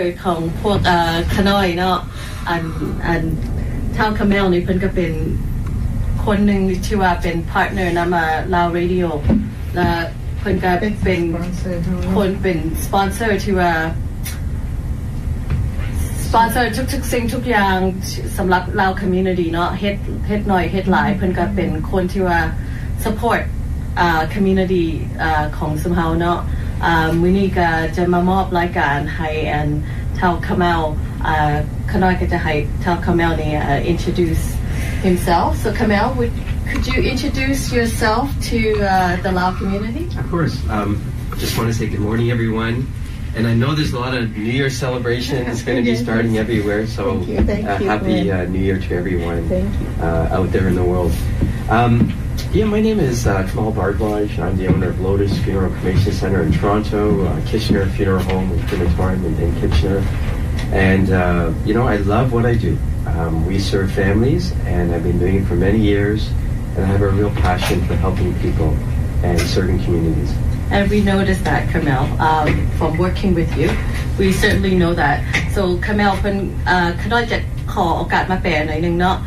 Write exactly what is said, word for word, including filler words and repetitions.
ของพวกเอ่อขน้อยเนาะอันอันเท่าคาเมลนี่เพิ่นก็เป็นคนหนึ่งที่ว่าเป็นพาร์ทเนอร์นำมาลาวเรดิโอและเพิ่นก็เป็นคนเป็นสปอนเซอร์ที่ว่าสปอนเซอร์ทุกๆสิ่งทุกอย่างสำหรับลาวคอมมูนิตี้เนาะเฮ็ดเฮ็ดหน่อยเฮ็ดหลายเพิ่นก็เป็นคนที่ว่า support อ่า community อ่าของสมเฮาเนาะอ่ามื้อนี้ก็จะมามอบรายการให้อันเท่าคาเมลอ่าขน้อยก็จะให้เท่าคาเมลนี่ introduce himself. So Kamel, would, could you introduce yourself to uh, the Lao community? Of course. Um, just want to say good morning, everyone. And I know there's a lot of New Year celebrations going to be starting everywhere. So Thank you. Thank uh, you, happy uh, New Year to everyone Thank you. uh, out there in the world. Um, yeah, my name is uh, Kamal Bardwaj. I'm the owner of Lotus Funeral Cremation Center in Toronto, uh, Kitchener Funeral Home in Crematorium in, in Kitchener. And, uh, you know, I love what I do. Um, we serve families, and I've been doing it for many years, and I have a real passion for helping people and serving communities. And we noticed that, Kamel, um, from working with you. We certainly know that. So, Kamel, เพิ่นเอ่อขน้อยจะขอโอกาสมาแปลหน่อยนึงเนาะ